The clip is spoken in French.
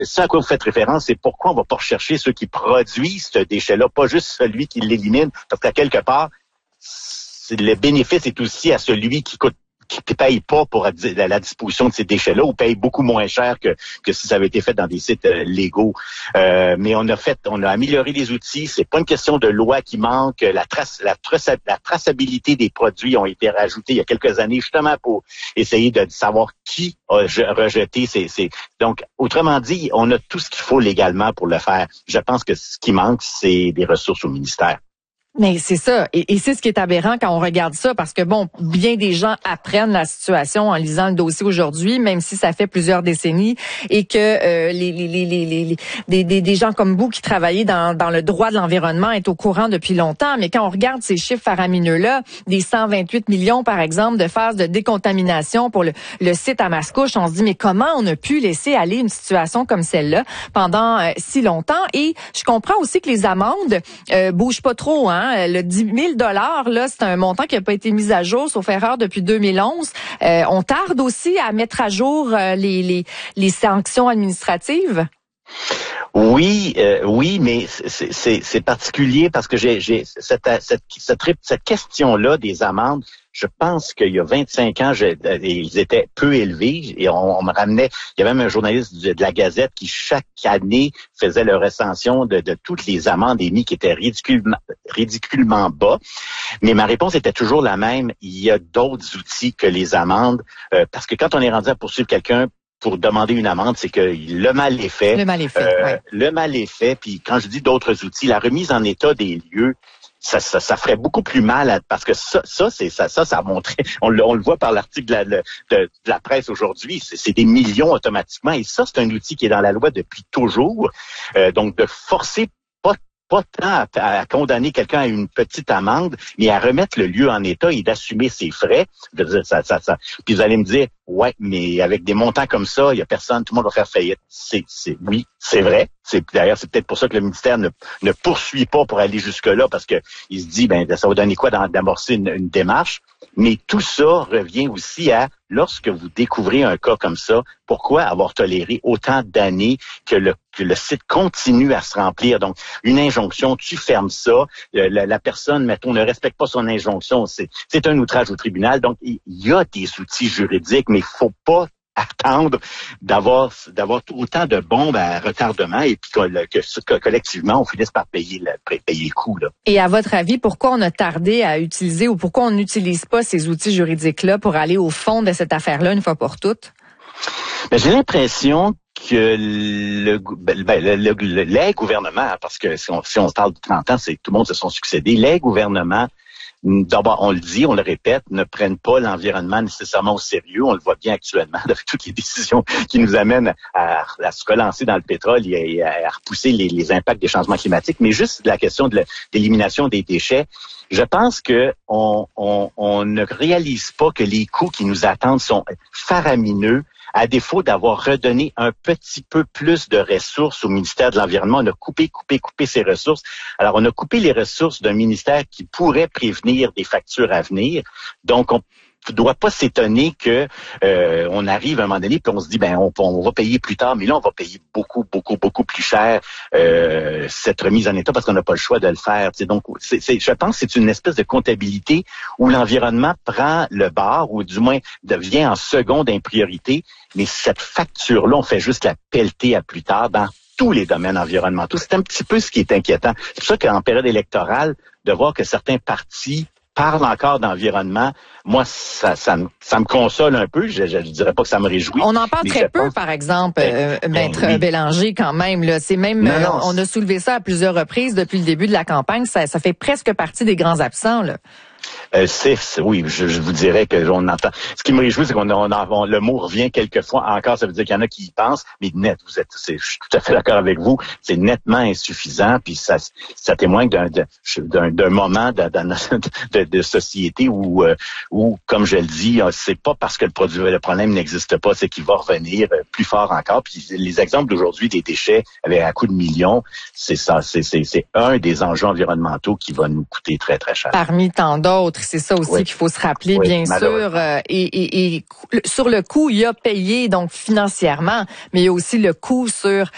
ça à quoi vous faites référence, c'est pourquoi on va pas rechercher ceux qui produisent ce déchet-là, pas juste celui qui l'élimine, parce qu'à quelque part, le bénéfice est aussi à celui qui paye pas pour la disposition de ces déchets-là ou paye beaucoup moins cher que si ça avait été fait dans des sites légaux. Mais on a amélioré les outils. C'est pas une question de loi qui manque. La traçabilité des produits ont été rajoutées il y a quelques années justement pour essayer de savoir qui a rejeté Donc, autrement dit, on a tout ce qu'il faut légalement pour le faire. Je pense que ce qui manque, c'est des ressources au ministère. Mais c'est ça, et c'est ce qui est aberrant quand on regarde ça, parce que bon, bien des gens apprennent la situation en lisant le dossier aujourd'hui, même si ça fait plusieurs décennies, et que des gens comme vous qui travaillez dans le droit de l'environnement est au courant depuis longtemps. Mais quand on regarde ces chiffres faramineux-là, des 128 millions par exemple de phases de décontamination pour le site à Mascouche, on se dit mais comment on a pu laisser aller une situation comme celle-là pendant si longtemps? Et je comprends aussi que les amendes bougent pas trop, hein. Le 10 000 là, c'est un montant qui n'a pas été mis à jour, sauf erreur, depuis 2011. On tarde aussi à mettre à jour les sanctions administratives. Oui, mais c'est particulier parce que j'ai cette question-là des amendes. Je pense qu'il y a 25 ans, ils étaient peu élevés et on me ramenait. Il y avait même un journaliste de la Gazette qui chaque année faisait le recension de toutes les amendes émises qui étaient ridiculement bas. Mais ma réponse était toujours la même. Il y a d'autres outils que les amendes parce que quand on est rendu à poursuivre quelqu'un pour demander une amende, c'est que le mal est fait. Le mal est fait, ouais. Le mal est fait. Puis quand je dis d'autres outils, la remise en état des lieux, ça ferait beaucoup plus mal parce que ça a montré, on le voit par l'article de la presse aujourd'hui, c'est des millions automatiquement et ça, c'est un outil qui est dans la loi depuis toujours. Donc, de forcer pas tant à condamner quelqu'un à une petite amende, mais à remettre le lieu en état et d'assumer ses frais. Puis vous allez me dire, ouais, mais avec des montants comme ça, il y a personne, tout le monde va faire faillite. Oui, c'est vrai. D'ailleurs, c'est peut-être pour ça que le ministère ne poursuit pas pour aller jusque-là, parce que il se dit, ça va donner quoi d'amorcer une démarche. Mais tout ça revient aussi à, lorsque vous découvrez un cas comme ça, pourquoi avoir toléré autant d'années que le site continue à se remplir? Donc, une injonction, tu fermes ça, la personne, mettons, ne respecte pas son injonction, c'est un outrage au tribunal. Donc, il y a des outils juridiques, mais il faut pas attendre d'avoir autant de bombes à retardement et puis que collectivement, on finisse par payer le coût, là. Et à votre avis, pourquoi on a tardé à utiliser ou pourquoi on n'utilise pas ces outils juridiques-là pour aller au fond de cette affaire-là une fois pour toutes? J'ai l'impression que les gouvernements, parce que si on se parle de 30 ans, c'est tout le monde se sont succédés, les gouvernements, d'abord, on le dit, on le répète, ne prennent pas l'environnement nécessairement au sérieux. On le voit bien actuellement avec toutes les décisions qui nous amènent à se relancer dans le pétrole et à repousser les impacts des changements climatiques. Mais juste la question de l'élimination des déchets, je pense que on ne réalise pas que les coûts qui nous attendent sont faramineux. À défaut d'avoir redonné un petit peu plus de ressources au ministère de l'Environnement, on a coupé ces ressources. Alors, on a coupé les ressources d'un ministère qui pourrait prévenir des factures à venir. Donc, on ne doit pas s'étonner que on arrive à un moment donné puis on se dit on va payer plus tard, mais là on va payer beaucoup plus cher cette remise en état parce qu'on n'a pas le choix de le faire. T'sais. Donc je pense que c'est une espèce de comptabilité où l'environnement prend le bord ou du moins devient en seconde priorité, mais cette facture-là, on fait juste la pelleter à plus tard dans tous les domaines environnementaux. C'est un petit peu ce qui est inquiétant. C'est pour ça qu'en période électorale, de voir que certains partis parle encore d'environnement, moi, ça me console un peu. Je dirais pas que ça me réjouit. On en parle très peu, par exemple, Maître Bélanger, quand même. Là, c'est même, on a soulevé ça à plusieurs reprises depuis le début de la campagne. Ça fait presque partie des grands absents, là. Oui, je vous dirais que on entend. Ce qui me réjouit, c'est le mot revient quelquefois encore. Ça veut dire qu'il y en a qui y pensent, mais je suis tout à fait d'accord avec vous. C'est nettement insuffisant, puis ça témoigne d'un moment de société où, comme je le dis, c'est pas parce que le problème n'existe pas, c'est qu'il va revenir plus fort encore. Puis les exemples d'aujourd'hui des déchets avec à coût de millions, c'est ça, c'est un des enjeux environnementaux qui va nous coûter très très cher. Parmi tant d'autres, c'est ça aussi qu'il faut se rappeler, bien sûr. Et sur le coût, il y a payé donc financièrement, mais il y a aussi le coût sur